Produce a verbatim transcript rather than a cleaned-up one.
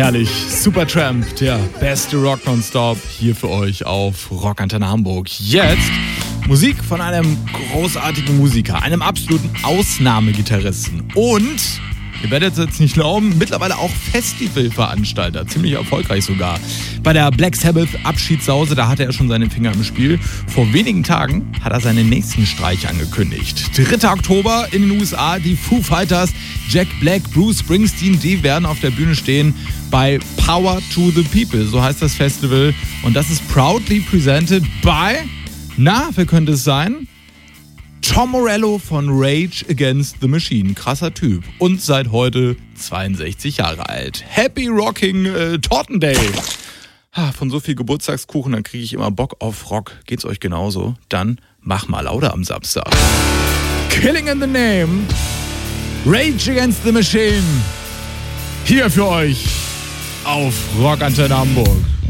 Herrlich, Supertramp, der beste Rock nonstop, hier für euch auf Rockantenne Hamburg. Jetzt Musik von einem großartigen Musiker, einem absoluten Ausnahmegitarristen und, ihr werdet es jetzt nicht glauben, mittlerweile auch Festivalveranstalter, ziemlich erfolgreich sogar. Bei der Black Sabbath Abschiedssause, da hatte er schon seine Finger im Spiel. Vor wenigen Tagen hat er seinen nächsten Streich angekündigt. dritter Oktober in den U S A, die Foo Fighters, Jack Black, Bruce Springsteen, die werden auf der Bühne stehen bei Power to the People, so heißt das Festival. Und das ist proudly presented by, na, wer könnte es sein? Tom Morello von Rage Against the Machine, krasser Typ und seit heute zweiundsechzig Jahre alt. Happy Rocking äh, Torten Day! Ah, von so viel Geburtstagskuchen, dann kriege ich immer Bock auf Rock. Geht's euch genauso? Dann mach mal lauter am Samstag. Killing in the Name, Rage Against the Machine, hier für euch auf Rockantenne Hamburg.